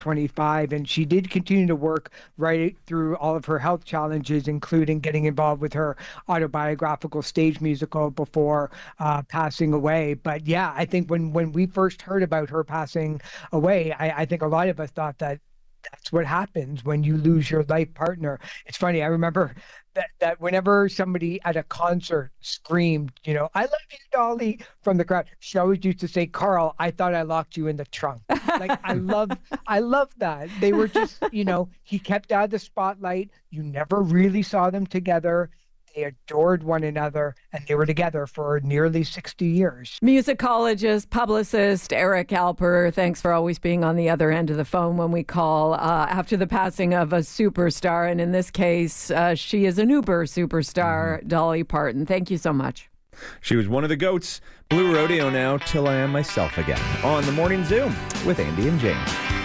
25, and she did continue to work right through all of her health challenges, including getting involved with her autobiographical stage musical before passing away. But yeah, I think when we first heard about her passing away, I think a lot of us thought that that's what happens when you lose your life partner. It's funny. I remember that whenever somebody at a concert screamed, "I love you, Dolly," from the crowd, she always used to say, "Carl, I thought I locked you in the trunk." Like, I love that. They were just, he kept out of the spotlight. You never really saw them together. They adored one another, and they were together for nearly 60 years. Musicologist, publicist Eric Alper, thanks for always being on the other end of the phone when we call after the passing of a superstar. And in this case, she is an Uber superstar, Dolly Parton. Thank you so much. She was one of the GOATs. Blue Rodeo now, Till I Am Myself Again. On the Morning Zoom with Andy and James.